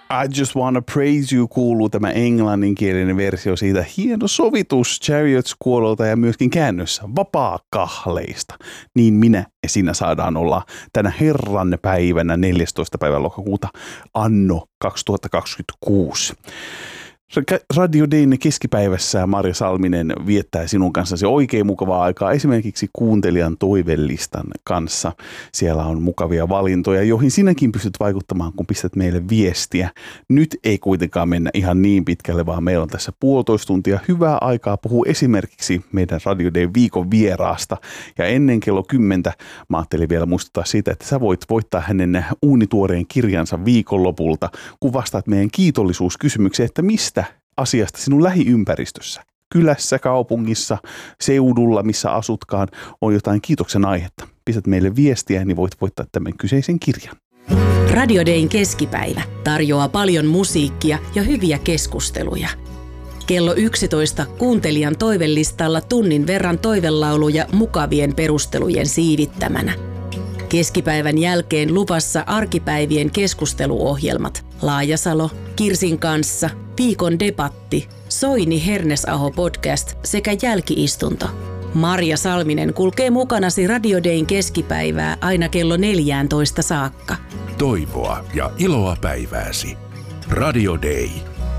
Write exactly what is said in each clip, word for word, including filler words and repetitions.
I Just Wanna Praise You kuuluu tämä englanninkielinen versio siitä hieno sovitus Chariot Squallolta ja myöskin käännössä Vapaakahleista. Niin minä ja sinä saadaan olla tänä herran päivänä neljästoista päivä lokakuuta anno kaksituhattakaksikymmentäkuusi. Radio Dayn keskipäivässä Marja Salminen viettää sinun kanssasi oikein mukavaa aikaa esimerkiksi kuuntelijan toivelistan kanssa. Siellä on mukavia valintoja, joihin sinäkin pystyt vaikuttamaan, kun pistät meille viestiä. Nyt ei kuitenkaan mennä ihan niin pitkälle, vaan meillä on tässä puolitoista tuntia hyvää aikaa puhua esimerkiksi meidän Radio Dayn viikon vieraasta. Ja ennen kello kymmentä mä ajattelin vielä muistuttaa siitä, että sä voit voittaa hänen uunituoreen kirjansa viikonlopulta, kun vastaat meidän kiitollisuuskysymykseen, että mistä asiasta sinun lähiympäristössä, kylässä, kaupungissa, seudulla, missä asutkaan, on jotain kiitoksen aihetta. Pistät meille viestiä, niin voit voittaa tämän kyseisen kirjan. Radio Dayn keskipäivä tarjoaa paljon musiikkia ja hyviä keskusteluja. Kello yksitoista kuuntelijan toivelistalla tunnin verran toivelauluja mukavien perustelujen siivittämänä. Keskipäivän jälkeen luvassa arkipäivien keskusteluohjelmat Laajasalo, Kirsin kanssa, Viikon debatti, Soini Hernesaho podcast sekä jälkiistunto. Marja Salminen kulkee mukanasi Radio Dayn keskipäivää aina kello neljätoista saakka. Toivoa ja iloa päivääsi. Radio Day.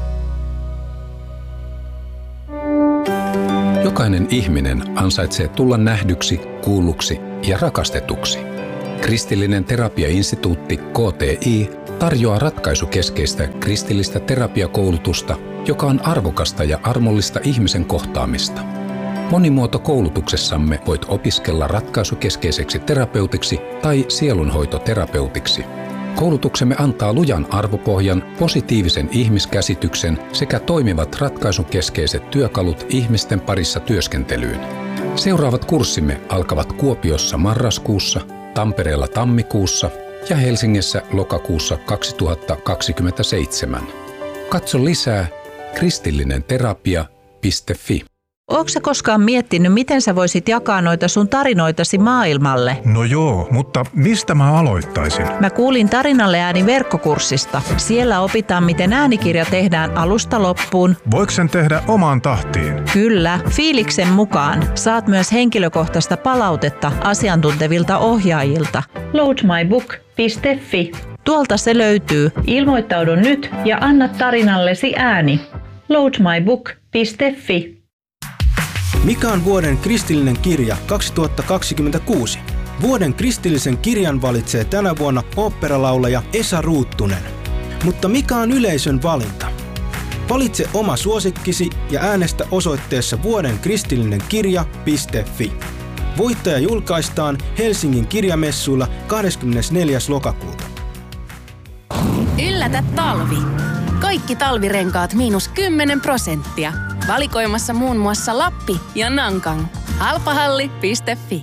Jokainen ihminen ansaitsee tulla nähdyksi, kuulluksi ja rakastetuksi. Kristillinen terapiainstituutti K T I tarjoaa ratkaisukeskeistä kristillistä terapiakoulutusta, joka on arvokasta ja armollista ihmisen kohtaamista. Monimuotokoulutuksessamme voit opiskella ratkaisukeskeiseksi terapeutiksi tai sielunhoitoterapeutiksi. Koulutuksemme antaa lujan arvopohjan, positiivisen ihmiskäsityksen sekä toimivat ratkaisukeskeiset työkalut ihmisten parissa työskentelyyn. Seuraavat kurssimme alkavat Kuopiossa marraskuussa, Tampereella tammikuussa ja Helsingissä lokakuussa kaksituhattakaksikymmentäseitsemän. Katso lisää kristillinenterapia piste fi. Ootko sä koskaan miettinyt, miten sä voisit jakaa noita sun tarinoitasi maailmalle? No joo, mutta mistä mä aloittaisin? Mä kuulin Tarinalle ääni verkkokurssista. Siellä opitaan, miten äänikirja tehdään alusta loppuun. Voiko sen tehdä omaan tahtiin? Kyllä, fiiliksen mukaan. Saat myös henkilökohtaista palautetta asiantuntevilta ohjaajilta. load my book piste fi. Tuolta se löytyy. Ilmoittaudu nyt ja anna tarinallesi ääni. load my book piste fi. Mikä on vuoden kristillinen kirja kaksituhattakaksikymmentäkuusi? Vuoden kristillisen kirjan valitsee tänä vuonna oopperalaulaja Esa Ruuttunen. Mutta mikä on yleisön valinta? Valitse oma suosikkisi ja äänestä osoitteessa vuoden kristillinen kirja piste fi. Voittaja julkaistaan Helsingin kirjamessuilla kahdeskymmenesneljäs lokakuuta. Yllätä talvi! Kaikki talvirenkaat miinus kymmenen prosenttia. Valikoimassa muun muassa Lappi ja Nankang. Halpahalli piste fi.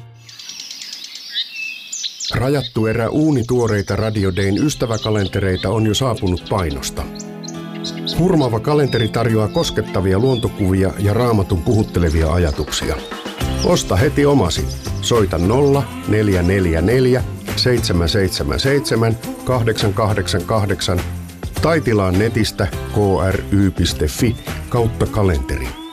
Rajattu erä uunituoreita Radio Dayn ystäväkalentereita on jo saapunut painosta. Hurmaava kalenteri tarjoaa koskettavia luontokuvia ja Raamatun puhuttelevia ajatuksia. Osta heti omasi. Soita nolla neljä neljä neljä seitsemän seitsemän seitsemän kahdeksan kahdeksan kahdeksan tai tilaa netistä k r y piste fi kautta kalenteri.